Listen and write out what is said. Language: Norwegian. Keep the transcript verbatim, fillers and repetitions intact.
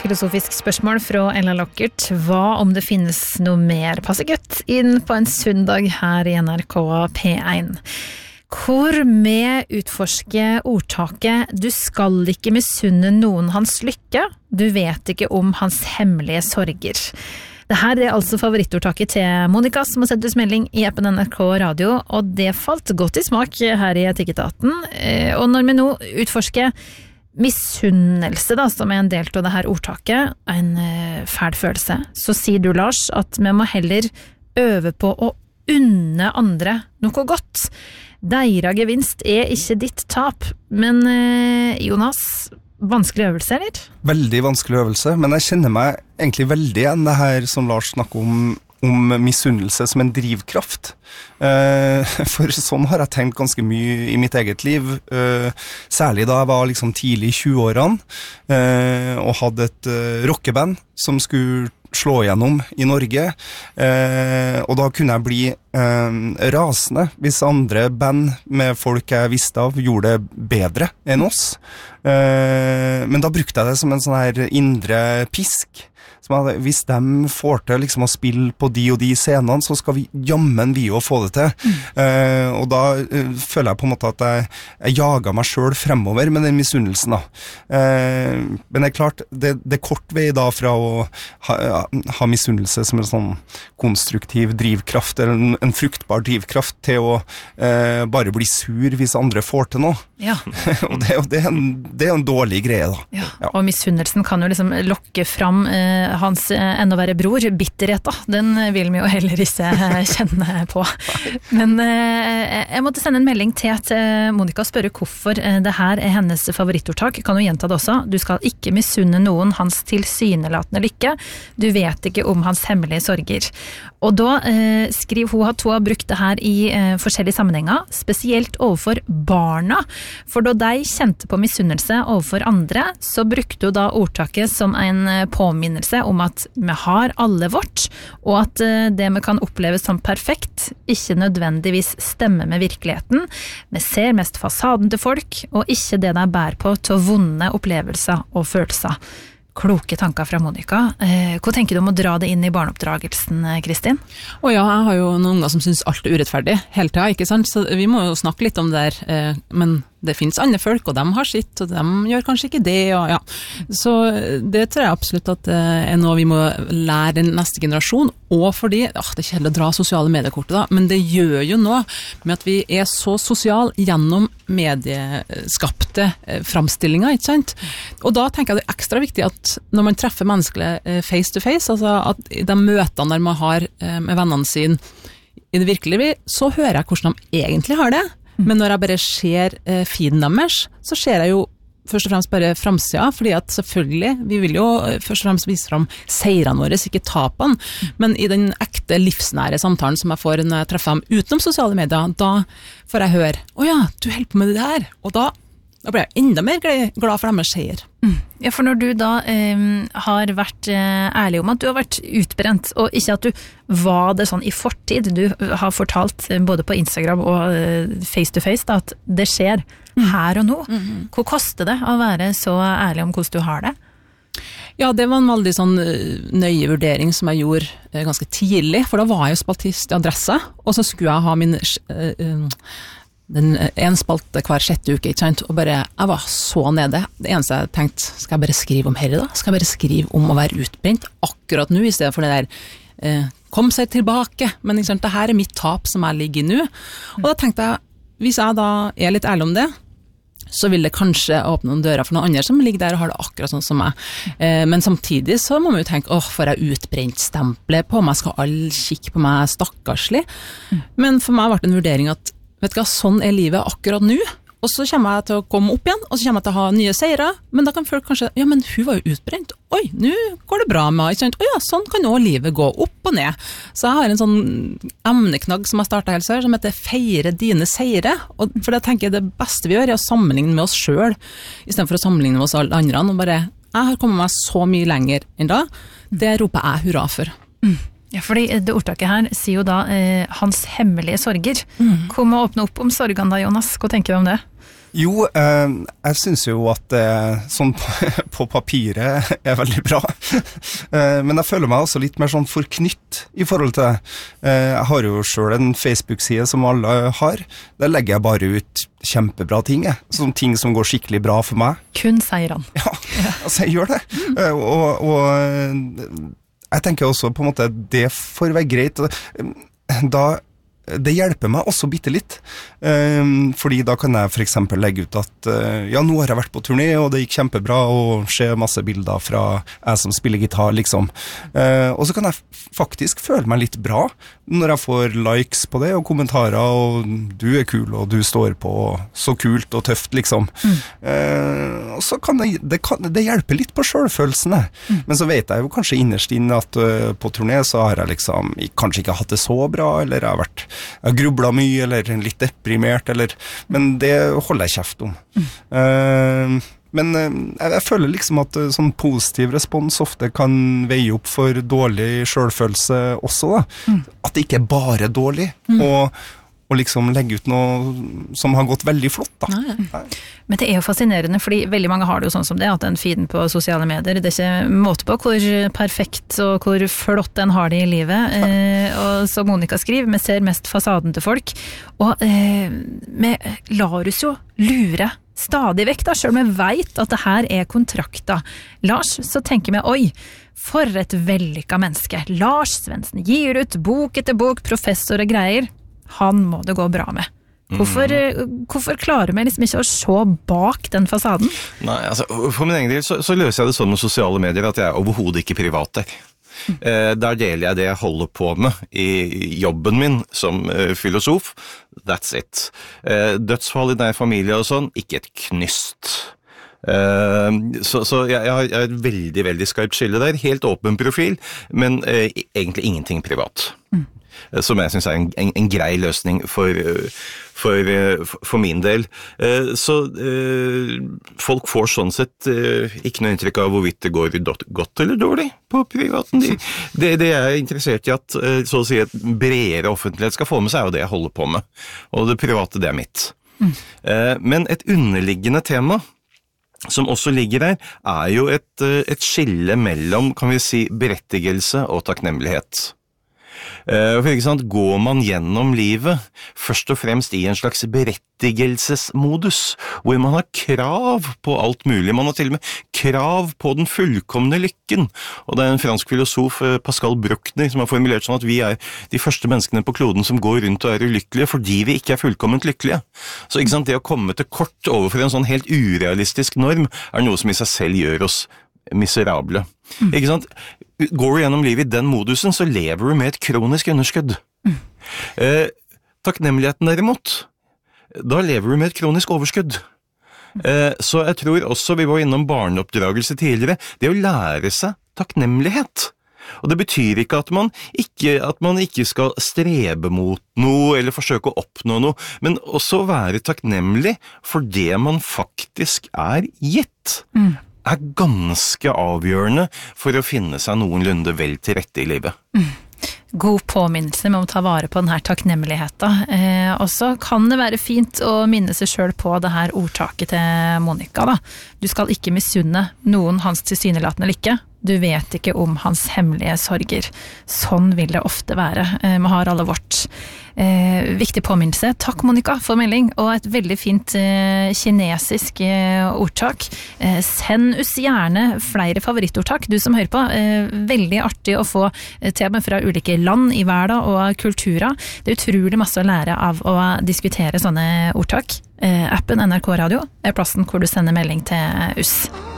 filosofisk spørsmål fra Ella Lockert. Hva om det finnes noe mer passegutt inn på en søndag her i N R K P én? Hvor med utforske ordtaket «Du skal ikke misunne noen hans lykke, du vet ikke om hans hemmelige sorger». Det her er altså favorittordtaket til Monica, som har sendt oss melding i appen N R K Radio, og det falt godt i smak her i Etikketaten. Og når vi nå utforsker misunnelse, da, som er en del av det her ordtaket, en fæl følelse, så sier du, Lars, at vi må heller øve på å unne andre noe godt. Deira gevinst er ikke ditt tap, men Jonas, vanskelig øvelse, eller? Veldig vanskelig øvelse, men jeg kjenner meg egentlig veldig igjen det her som Lars snakker om, om misunnelse som en drivkraft. Uh, for sånn har jeg tenkt ganske mye i mitt eget liv, uh, særlig da jeg var liksom tidlig i tjue-årene, uh, og hadde et uh, rockeband som skulle slå igjennom i Norge, eh, og da kunne jeg bli eh, rasende hvis andre band med folk jeg visste av gjorde det bedre enn oss. Eh, men da brukte jeg det som en sånn her indre pisk. Som hadde, hvis de får til liksom å spille på de og de scenene, så skal vi jammen vi jo få det til. Mm. Eh, og da eh, føler jeg på en måte at jeg, jeg jager meg selv fremover med den misunnelsen da. Eh, men det er klart, det, det er kort vei da fra å ha, ha misunnelse som en sånn konstruktiv drivkraft, eller en, en fruktbar drivkraft, til å eh, bare bli sur hvis andre får til noe. Ja. Og det, det, er en, det er en dårlig greie da. Ja. Ja. Og misunnelsen kan jo liksom lokke fram eh, hans enda verre bror, bitterhet da, den vil vi jo heller ikke kjenne på. Men eh, jeg måtte sende en melding til til Monica og spørre hvorfor det her er hennes favorittordtak. Kan du gjenta det også? Du skal ikke misunne noen hans tilsynelatende lykke. Du vet ikke om hans hemmelige sorger. Og da eh, skriver hun at hun har brukt det her i eh, forskjellige sammenhenger, spesielt overfor barna. For da de kjente på misunnelse overfor andre, så brukte hun da ordtaket som en påminnelse om at vi har alle vårt, og at det vi kan oppleve som perfekt ikke nødvendigvis stemmer med virkeligheten. Vi ser mest fasaden til folk, og ikke det de bærer på til vonde opplevelser og følelser. Kloke tanker fra Monica. Hva tenker du om å dra det inn i barneoppdragelsen, Kristin? Å ja, jeg har jo noen unger som synes alt er urettferdig, hele tiden, ikke sant? Så vi må jo snakke litt om det der, men det finnes andre folk, og de har sitt, og de gjør kanskje ikke det, og ja. Så det tror jeg absolutt at det er noe vi må lære den neste generasjon, og fordi, åh, det er kjedelig å dra sosiale mediekortet da, men det gjør jo noe med at vi er så sosial gjennom medieskapte framstillinger, ikke sant? Og da tenker jeg det er ekstra viktig at når man treffer mennesker face to face, altså at de møtene der man har med vennene sine i det virkelige liv, så hører jeg hvordan de egentlig har det. Men når jeg bare ser eh, feeden deres, så ser jeg jo først og fremst bare framsida, fordi at selvfølgelig, vi vil jo først og fremst vise fram seirene våre, ikke tapene, men i den ekte livsnære samtalen som jeg får når jeg treffer dem utenom sosiale medier, da får jeg høre, åja, du holder på med det der, og da, da blir jeg enda mer glad for deres seier. Mm. Ja, for når du da eh, har vært eh, ærlig om at du har vært utbrent, og ikke at du var det sånn i fortid, du har fortalt eh, både på Instagram og eh, face to face da, at det skjer mm. her og nå. Mm-hmm. Hvor koster det å være så ærlig om hvordan du har det? Ja, det var en veldig sånn nøye vurdering som jeg gjorde eh, ganske tidlig, for da var jeg jo spaltist i Adresse, og så skulle jeg ha min eh, eh, den en spalte hver sjette uke, ikke sant? Og bare, jeg var så nede. Det eneste jeg tenkte, skal jeg bare skrive om herre da? Skal jeg bare skrive om å være utbrent akkurat nå, i stedet for det der, eh, kom seg tilbake, men ikke sant? Det her er mitt tap som jeg ligger i nå. Og da tenkte jeg, hvis jeg da er litt ærlig om det, så vil det kanskje åpne noen dører for noen andre som ligger der og har det akkurat sånn som meg. Eh, men samtidig så må man jo tenke, åh, får jeg utbrent stemplet på meg, skal alle kikke på meg stakkarslig? Mm. Men for meg ble det en vurdering at vet du hva, sånn er livet akkurat nå, og så kommer jeg til å komme opp igjen, og så kommer jeg til å ha nye seire, men da kan folk kanskje, ja, men hun var jo utbrent, oi, nå går det bra med, ikke sant? Å ja, sånn kan også livet gå opp og ned. Så jeg har en sånn emneknagg som jeg startet helt før, som heter feire dine seire, og for det tenker jeg det beste vi gjør er å sammenligne med oss selv, i stedet for å sammenligne med oss alle andre, og bare, jeg har kommet meg så mye lenger enn da, det roper jeg hurra for. Mm. Ja, fordi det ordtaket her sier jo da eh, hans hemmelige sorger. Mm. Kom og åpne opp om sorgene da, Jonas. Hva tenker du om det? Jo, eh, jeg synes jo at det sånn på, på papiret er veldig bra. eh, men jeg føler meg også litt mer sånn forknytt i forhold til det. Eh, jeg har jo selv en Facebook-side som alle har. Der legger jeg bare ut kjempebra ting, jeg. Sånne ting som går skikkelig bra for meg. Kun seirene. Ja, altså jeg gjør det. Mm. Eh, og, og jeg tenker også på en måte det får være greit. Da det hjelper meg også bitte litt, um, fordi da kan jeg for eksempel legge ut at uh, ja, nå har jeg vært på turné, og det gikk kjempebra, og se masse bilder fra jeg som spiller gitar, liksom. Uh, og så kan jeg faktisk føle meg litt bra når jeg får likes på det, og kommentarer, og du er kul, og du står på så kult og tøft, liksom. Mm. Uh, og så kan det, det, kan, det hjelper litt på selvfølelsene. Mm. Men så vet jeg jo kanskje innerst inn at uh, på turné så har jeg liksom kanskje ikke hatt det så bra, eller jeg har vært jeg har grublet mye, eller litt deprimert, eller, men det holder jeg kjeft om. Mm. Uh, men uh, jeg, jeg føler liksom at uh, sånn positiv respons ofte kan veie opp for dårlig selvfølelse også, da. Mm. At det ikke er bare dårlig, mm. og, og liksom legge ut noe som har gått veldig flott, da. Nei, ja. Men det er jo fascinerende, fordi veldig mange har det jo sånn som det, at den feeden på sosiale medier, det er ikke måte på hvor perfekt og hvor flott den har det i livet. Eh, og som Monica skriver, vi ser mest fasaden til folk, og eh, vi lar oss jo lure stadig vekk, da, selv om vi vet at det her er kontrakter. Lars, så tenker vi, oi, for et vellykket menneske. Lars Svendsen gir ut bok etter bok, professor og greier. Han må det gå bra med. Hvorfor, hvorfor klarer vi liksom ikke å se bak den fasaden? Nei, altså, for min egen del så, så løser jeg det sånn med sosiale medier at jeg er overhodet ikke privat der. Mm. Eh, der deler jeg det jeg holder på med i jobben min som eh, filosof. That's it. Eh, dødsfall i nær familie og sånn, ikke et knyst. Uh, så, så jeg, jeg har et veldig, veldig skarpt skille der, helt åpen profil, men uh, egentlig ingenting privat. Mm. Uh, som jeg synes er en, en, en grei løsning for, uh, for, uh, for min del. Uh, så uh, folk får sånn sett uh, ikke noe inntrykk av hvorvidt det går godt eller dårlig på privaten. De, det, det jeg er interessert i at uh, så å si et bredere offentlighet skal få med seg, er jo det jeg holder på med. Og det private, det er mitt. Mm. Uh, men et underliggende tema som også ligger der, er jo et, et skille mellom, kan vi si, berettigelse og takknemlighet. For ikke sant, går man gjennom livet først og fremst i en slags berettigelsesmodus, hvor man har krav på alt mulig, man har til og med krav på den fullkomne lykken. Og det er en fransk filosof, Pascal Bruckner, som har formulert sånn at vi er de første menneskene på kloden som går rundt og er ulykkelige, fordi vi ikke er fullkomment lykkelige. Så ikke sant, det å komme til kort overfor en sånn helt urealistisk norm, er noe som i seg selv gjør oss miserable. Mm. Ikke sant? Går du gjennom livet i den modusen, så lever du med et kronisk underskudd. Mm. Eh, takknemligheten derimot, da lever du med et kronisk overskudd. Eh, så jeg tror også, vi var innom barneoppdragelse tidligere, det å lære seg takknemlighet. Og det betyr ikke at man ikke, at man ikke skal strebe mot noe, eller forsøke å oppnå noe, men også være takknemlig for det man faktisk er gitt. Mm. Er ganske avgjørende for å finne seg noenlunde vel til rette i livet. Mm. God påminnelse med å ta vare på denne takknemligheten. Eh, og så kan det være fint å minne seg selv på det her ordtaket til Monica, da. Du skal ikke misunne noen hans tilsynelatende lykke. Du vet ikke om hans hemmelige sorger. Sånn vil det ofte være. Eh, vi har alle vårt eh, viktig påminnelse. Takk, Monica, for melding, og et veldig fint eh, kinesisk eh, ordtak. Eh, send oss gjerne flere favorittordtak, du som hører på. Eh, veldig artig å få tema fra ulike land i verden og kulturer. Det er utrolig masse å lære av å diskutere sånne ordtak. Eh, appen N R K Radio er plassen hvor du sender melding til oss.